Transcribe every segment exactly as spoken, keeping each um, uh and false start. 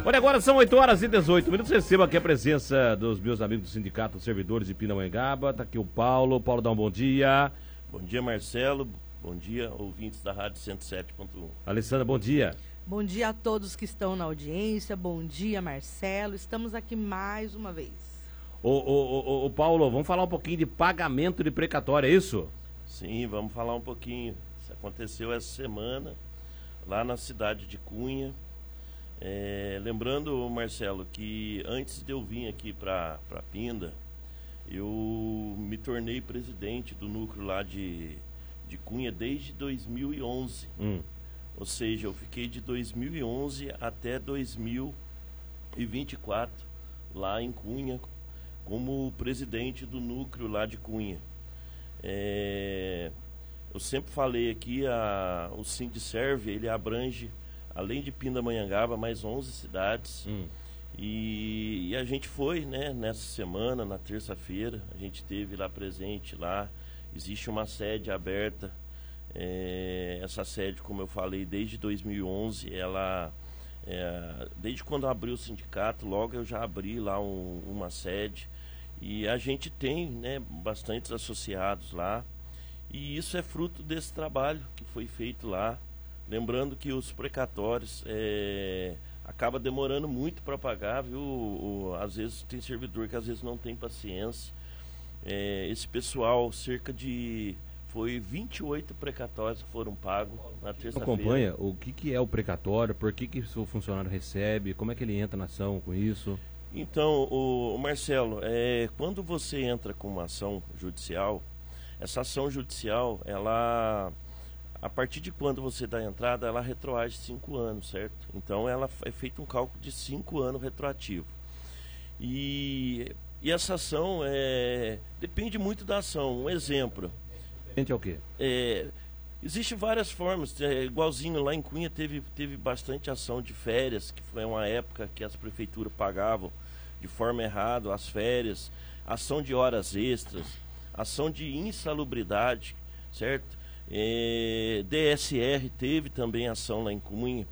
Olha, agora são oito horas e dezoito minutos. Recebo aqui a presença dos meus amigos do Sindicato dos Servidores de Pindamonhangaba. Está aqui o Paulo. Paulo, dá um bom dia. Bom dia, Marcelo. Bom dia, ouvintes da Rádio cento e sete ponto um. Alessandra, bom dia. Bom dia a todos que estão na audiência. Bom dia, Marcelo. Estamos aqui mais uma vez. Ô, ô, ô, ô Paulo, vamos falar um pouquinho de pagamento de precatório, é isso? Sim, vamos falar um pouquinho. Isso aconteceu essa semana, lá na cidade de Cunha. É, lembrando, Marcelo, que antes de eu vir aqui para Pinda, eu me tornei presidente do núcleo lá de, de Cunha desde dois mil e onze. Hum. Ou seja, eu fiquei de dois mil e onze até dois mil e vinte e quatro lá em Cunha como presidente do núcleo lá de Cunha. É, eu sempre falei aqui, a, o Sindiserve, ele abrange, além de Pindamonhangaba, mais onze cidades. Hum. E, e a gente foi, né, nessa semana, na terça-feira, a gente esteve lá presente, lá existe uma sede aberta. É, essa sede, como eu falei, desde dois mil e onze, ela, é, desde quando abriu o sindicato, logo eu já abri lá um, uma sede. E a gente tem, né, bastantes associados lá. E isso é fruto desse trabalho que foi feito lá. Lembrando que os precatórios é, acaba demorando muito para pagar, viu? O, o, às vezes tem servidor que às vezes não tem paciência. É, esse pessoal, cerca de... Foi vinte e oito precatórios que foram pagos na terça-feira. Acompanha o que, que é o precatório, por que, que o funcionário recebe, como é que ele entra na ação com isso? Então, o, o Marcelo, é, quando você entra com uma ação judicial, essa ação judicial, ela, a partir de quando você dá a entrada, ela retroage cinco anos, certo? Então, ela é feito um cálculo de cinco anos retroativo. E, e essa ação é, depende muito da ação. Um exemplo... É o quê? É, Existem várias formas, é, igualzinho lá em Cunha teve, teve bastante ação de férias, que foi uma época que as prefeituras pagavam de forma errada as férias, ação de horas extras, ação de insalubridade, certo? É, D S R teve também ação lá em Cunha,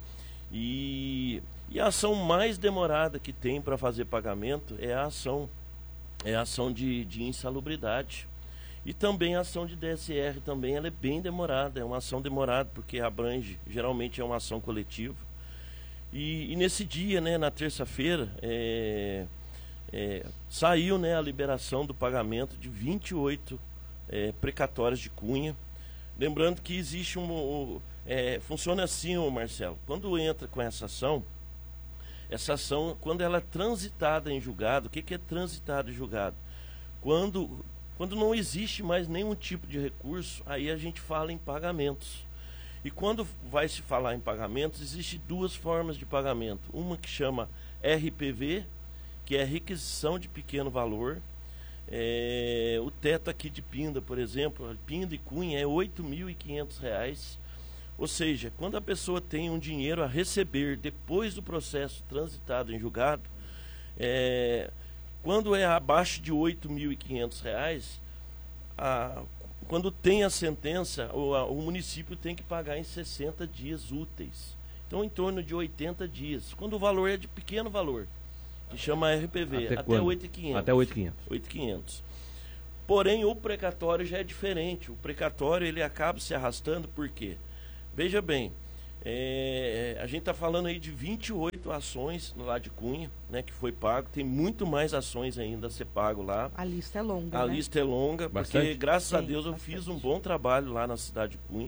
e, e a ação mais demorada que tem para fazer pagamento é a ação, é a ação de, de insalubridade. E também a ação de D S R também, ela é bem demorada, é uma ação demorada, porque abrange, geralmente é uma ação coletiva. E, e nesse dia, né, na terça-feira, é, é, saiu, né, a liberação do pagamento de vinte e oito é, precatórios de Cunha. Lembrando que existe um... um é, funciona assim, ô Marcelo, quando entra com essa ação, essa ação, quando ela é transitada em julgado, o que, que é transitada em julgado? Quando... Quando não existe mais nenhum tipo de recurso, aí a gente fala em pagamentos. E quando vai se falar em pagamentos, existem duas formas de pagamento. Uma que chama R P V, que é requisição de pequeno valor. É, o teto aqui de Pinda, por exemplo, Pinda e Cunha é oito mil e quinhentos reais. Ou seja, quando a pessoa tem um dinheiro a receber depois do processo transitado em julgado, é... Quando é abaixo de oito mil e quinhentos reais, a, quando tem a sentença, o, a, o município tem que pagar em sessenta dias úteis. Então, em torno de oitenta dias. Quando o valor é de pequeno valor, que chama R P V, até, até oito mil e quinhentos. Até oito mil e quinhentos. oito mil e quinhentos. Porém, o precatório já é diferente. O precatório, ele acaba se arrastando, por quê? Veja bem, é, a gente está falando aí de vinte e oito ações lá de Cunha, né, que foi pago. Tem muito mais ações ainda a ser pago lá. A lista é longa, A né? lista é longa, Bastante? porque graças Sim, a Deus eu bastante. fiz um bom trabalho lá na cidade de Cunha.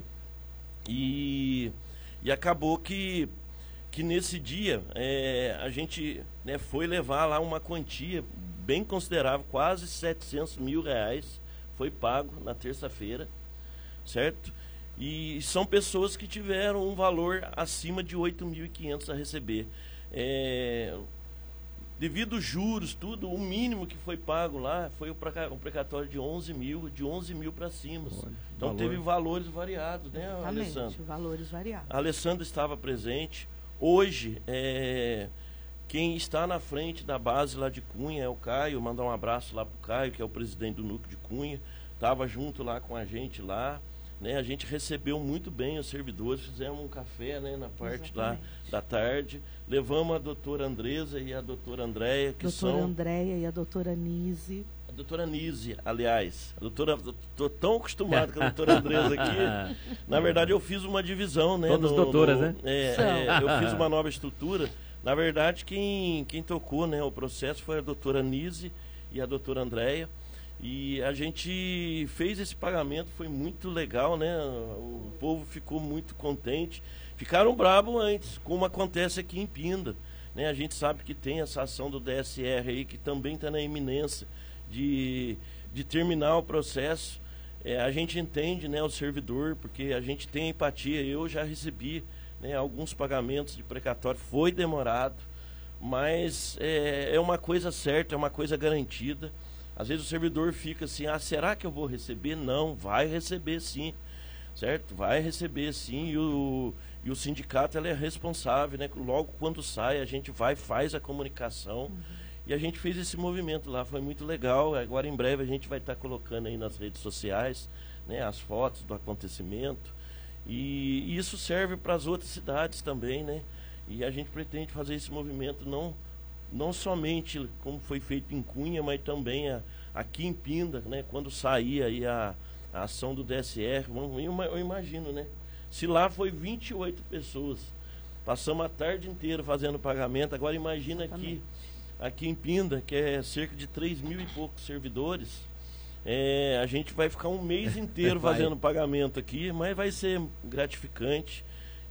E, e acabou que, que nesse dia é, a gente, né, foi levar lá uma quantia bem considerável, quase setecentos mil reais foi pago na terça-feira, certo? E são pessoas que tiveram um valor acima de oito mil e quinhentos a receber. É, devido aos juros, tudo, o mínimo que foi pago lá foi o precatório de onze mil, de onze mil para cima. Olha, então valor. Teve valores variados, né, Exatamente, Alessandro? valores variados. A Alessandra estava presente. Hoje, é, quem está na frente da base lá de Cunha é o Caio. Mandar um abraço lá para o Caio, que é o presidente do núcleo de Cunha. Estava junto lá com a gente lá. né? A gente recebeu muito bem os servidores, fizemos um café, né, na parte Exatamente. lá da tarde, levamos a doutora Andresa e a doutora Andréia, que doutora são... Andréia e a doutora Nise. A doutora Nise, aliás, a doutora, estou tão acostumado com a doutora Andresa aqui, na verdade eu fiz uma divisão, né? Todas no, doutoras, no, né? É, é, eu fiz uma nova estrutura, na verdade quem, quem tocou, né, o processo foi a doutora Nise e a doutora Andréia, e a gente fez esse pagamento, foi muito legal, né? O povo ficou muito contente, ficaram bravos antes, como acontece aqui em Pinda, né? A gente sabe que tem essa ação do D S R aí, que também está na iminência de, de terminar o processo. É, a gente entende, né, o servidor, porque a gente tem empatia. Eu já recebi, né, alguns pagamentos de precatório, foi demorado, mas é, é uma coisa certa, é uma coisa garantida. Às vezes o servidor fica assim, ah, será que eu vou receber? Não, vai receber sim, certo? Vai receber sim, e o, e o sindicato ela é responsável, né? Logo quando sai, a gente vai, faz a comunicação, uhum. E a gente fez esse movimento lá, foi muito legal. Agora em breve a gente vai estar colocando aí nas redes sociais, né, as fotos do acontecimento, e, e isso serve para as outras cidades também, né? E a gente pretende fazer esse movimento não... não somente como foi feito em Cunha, mas também a, aqui em Pinda, né? Quando sair aí a, a ação do D S R, vamos, eu, eu imagino, né? Se lá foi vinte e oito pessoas, passamos a tarde inteira fazendo pagamento, agora imagina aqui, aqui em Pinda, que é cerca de três mil e poucos servidores, é, a gente vai ficar um mês inteiro fazendo pagamento aqui, mas vai ser gratificante.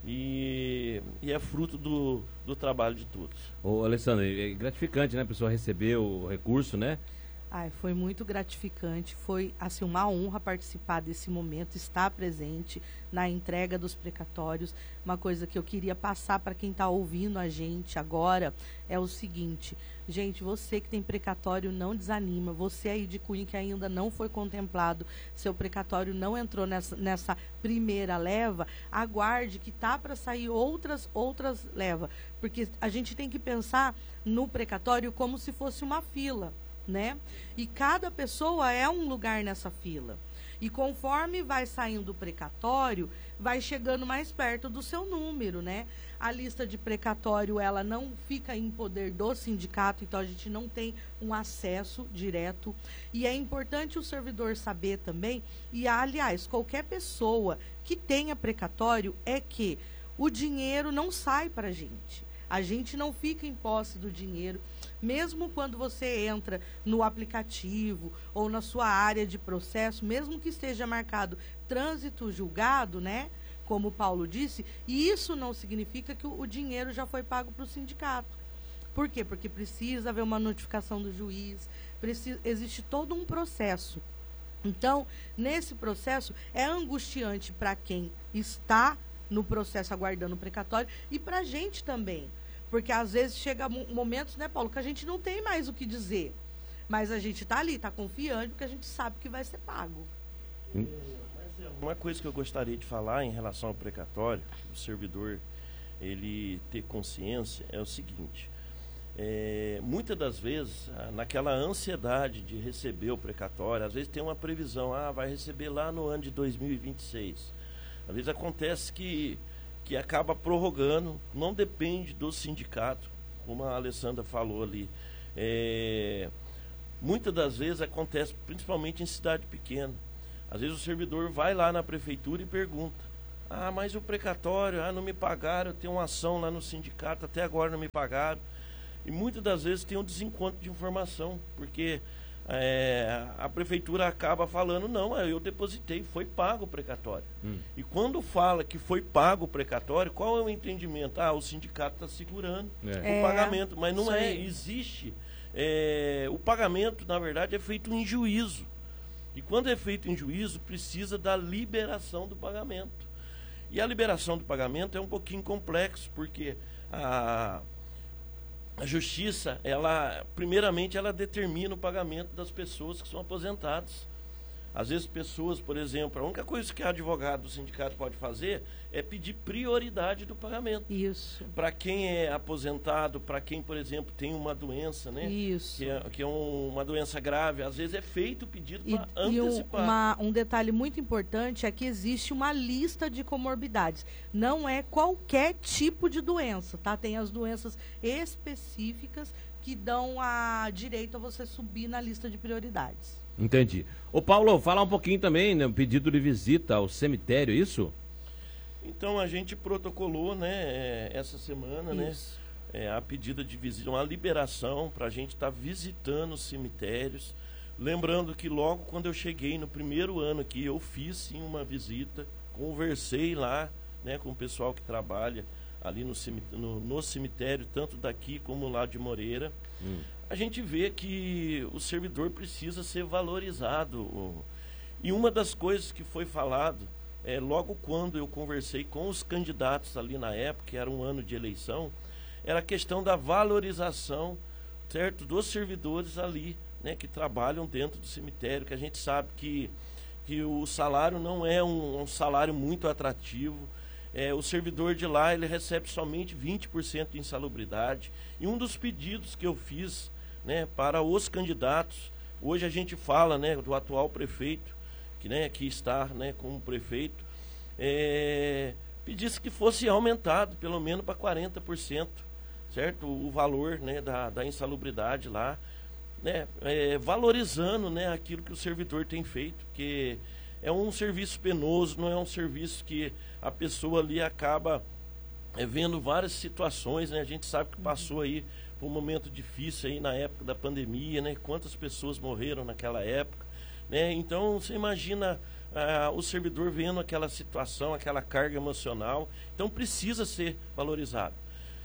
E, e é fruto do, do trabalho de todos. Ô, Alessandro, é gratificante, né, a pessoa receber o recurso, né? Ai, foi muito gratificante, foi assim uma honra participar desse momento, estar presente na entrega dos precatórios. Uma coisa que eu queria passar para quem está ouvindo a gente agora é o seguinte, gente, você que tem precatório não desanima, você aí de Cunha que ainda não foi contemplado, seu precatório não entrou nessa, nessa primeira leva, aguarde que tá para sair outras, outras levas, porque a gente tem que pensar no precatório como se fosse uma fila, né? E cada pessoa é um lugar nessa fila. E conforme vai saindo o precatório, vai chegando mais perto do seu número, né? A lista de precatório, ela não fica em poder do sindicato, então a gente não tem um acesso direto. E é importante o servidor saber também, e aliás, qualquer pessoa que tenha precatório, é que o dinheiro não sai para a gente. A gente não fica em posse do dinheiro. Mesmo quando você entra no aplicativo ou na sua área de processo, mesmo que esteja marcado trânsito julgado, né? Como o Paulo disse, e isso não significa que o, o dinheiro já foi pago para o sindicato. Por quê? Porque precisa haver uma notificação do juiz, precisa, existe todo um processo. Então, nesse processo, é angustiante para quem está no processo aguardando o precatório e para a gente também. Porque às vezes chega momentos, né, Paulo, que a gente não tem mais o que dizer. Mas a gente está ali, está confiante, porque a gente sabe que vai ser pago. Hum. Mas uma coisa que eu gostaria de falar em relação ao precatório, o servidor ele ter consciência, é o seguinte. É, muitas das vezes, naquela ansiedade de receber o precatório, às vezes tem uma previsão, ah, vai receber lá no ano de dois mil e vinte e seis. Às vezes acontece que que acaba prorrogando, não depende do sindicato, como a Alessandra falou ali. É, muitas das vezes acontece, principalmente em cidade pequena. Às vezes o servidor vai lá na prefeitura e pergunta, ah, mas o precatório, ah, não me pagaram, eu tenho uma ação lá no sindicato, até agora não me pagaram. E muitas das vezes tem um desencontro de informação, porque É, a prefeitura acaba falando, não, eu depositei, foi pago o precatório. Hum. E quando fala que foi pago o precatório, qual é o entendimento? Ah, o sindicato está segurando é. o pagamento, mas não Sim. é, existe. É, o pagamento, na verdade, é feito em juízo. E quando é feito em juízo, precisa da liberação do pagamento. E a liberação do pagamento é um pouquinho complexo, porque a... A justiça, ela, primeiramente, ela determina o pagamento das pessoas que são aposentadas. Às vezes pessoas, por exemplo, a única coisa que a advogado do sindicato pode fazer é pedir prioridade do pagamento. Isso. Para quem é aposentado, para quem, por exemplo, tem uma doença, né? Isso. Que é, que é um, uma doença grave, às vezes é feito o pedido para E um, antecipar. uma, um detalhe muito importante é que existe uma lista de comorbidades. Não é qualquer tipo de doença, tá? Tem as doenças específicas que dão a direito a você subir na lista de prioridades. Entendi. Ô Paulo, falar um pouquinho também, né, pedido de visita ao cemitério, isso? Então a gente protocolou, né, essa semana, Isso. né, é, a pedida de visita, uma liberação para a gente estar tá visitando os cemitérios. Lembrando que logo quando eu cheguei no primeiro ano aqui, eu fiz sim uma visita, conversei lá, né, com o pessoal que trabalha ali no cemitério, no, no cemitério, tanto daqui como lá de Moreira. Hum. A gente vê que o servidor precisa ser valorizado. E uma das coisas que foi falado, é, logo quando eu conversei com os candidatos ali na época, que era um ano de eleição, era a questão da valorização, certo, dos servidores ali, né, que trabalham dentro do cemitério, que a gente sabe que, que o salário não é um, um salário muito atrativo. É, o servidor de lá ele recebe somente vinte por cento de insalubridade. E um dos pedidos que eu fiz, né, para os candidatos, hoje a gente fala, né, do atual prefeito, que, né, que está, né, como prefeito, é, pedisse que fosse aumentado pelo menos para quarenta por cento, certo? O valor, né, da, da insalubridade lá, né, é, valorizando, né, aquilo que o servidor tem feito, porque é um serviço penoso, não é um serviço que a pessoa ali acaba é, vendo várias situações, né? A gente sabe que passou aí por um momento difícil aí na época da pandemia, né? Quantas pessoas morreram naquela época, né? Então você imagina ah, o servidor vendo aquela situação, aquela carga emocional, então precisa ser valorizado.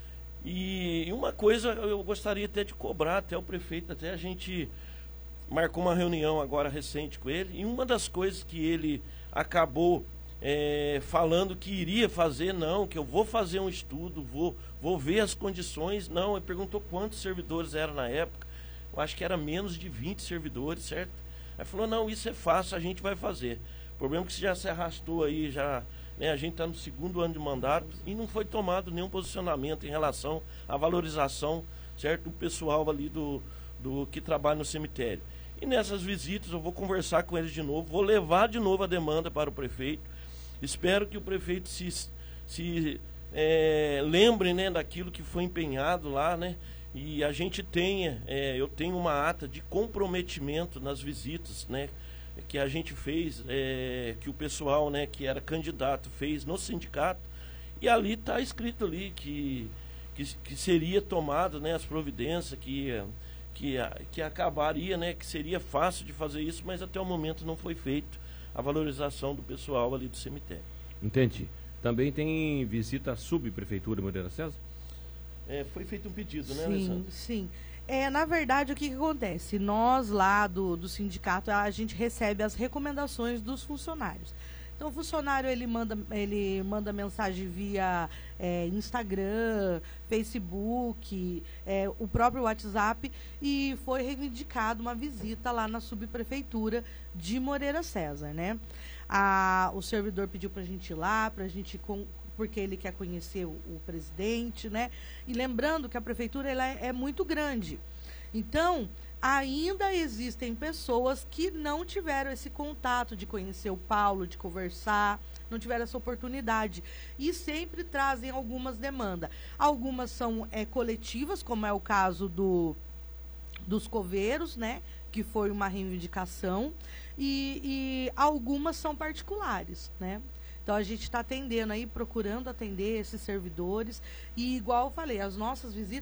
E uma coisa eu gostaria até de cobrar até o prefeito, até a gente marcou uma reunião agora recente com ele, e uma das coisas que ele acabou é, falando que iria fazer, não, que eu vou fazer um estudo, vou, vou ver as condições, não, ele perguntou quantos servidores eram na época, eu acho que era menos de vinte servidores, certo? Aí falou, não, isso é fácil, a gente vai fazer. O problema é que já se arrastou aí, já, né, a gente está no segundo ano de mandato e não foi tomado nenhum posicionamento em relação à valorização, certo, do pessoal ali do, do que trabalha no cemitério. E nessas visitas eu vou conversar com eles de novo, vou levar de novo a demanda para o prefeito. Espero que o prefeito se, se é, lembre, né, daquilo que foi empenhado lá, né? E a gente tenha, é, eu tenho uma ata de comprometimento nas visitas, né? Que a gente fez, é, que o pessoal, né, que era candidato fez no sindicato. E ali está escrito ali que, que, que seria tomado, né, as providências, que... Que, que acabaria, né, que seria fácil de fazer isso, mas até o momento não foi feito a valorização do pessoal ali do cemitério. Entendi. Também tem visita à subprefeitura Moreira César? É, foi feito um pedido, né, Sim, Alessandra? sim. É, na verdade, o que, que acontece? Nós lá do, do sindicato, a gente recebe as recomendações dos funcionários. Então o funcionário ele manda, ele manda mensagem via é, Instagram, Facebook, é, o próprio WhatsApp, e foi reivindicado uma visita lá na subprefeitura de Moreira César, né? A, o servidor pediu para a gente ir lá, para a gente com, porque ele quer conhecer o, o presidente, né? E lembrando que a prefeitura ela é, é muito grande. Então, ainda existem pessoas que não tiveram esse contato de conhecer o Paulo, de conversar, não tiveram essa oportunidade. E sempre trazem algumas demandas. Algumas são é, coletivas, como é o caso do, dos coveiros, né? Que foi uma reivindicação. E, e algumas são particulares, né? Então a gente está atendendo aí, procurando atender esses servidores. E igual eu falei, as nossas visitas